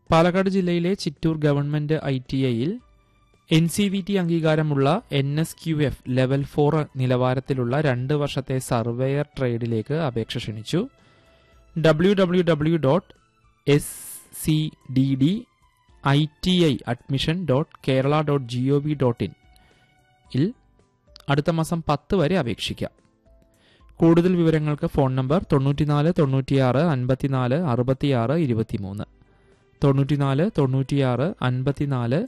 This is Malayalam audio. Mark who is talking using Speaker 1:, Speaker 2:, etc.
Speaker 1: പാലക്കാട് ജില്ലയിലെ ചിറ്റൂർ ഗവൺമെന്റ് ITIയിൽ NCVT അംഗീകാരമുള്ള NSQF ലെവൽ 4 നിലവാരത്തിലുള്ള 2 വർഷത്തെ സർവേയർ ട്രേഡിലേക്ക് അപേക്ഷ ക്ഷണിച്ചു. www.scdditiadmission.kerala.gov.in ൽ അടുത്ത മാസം 10 വരെ അപേക്ഷിക്കാം. കൂടുതൽ വിവരങ്ങൾക്ക് ഫോൺ നമ്പർ 94 96 54 66 23 94 96 54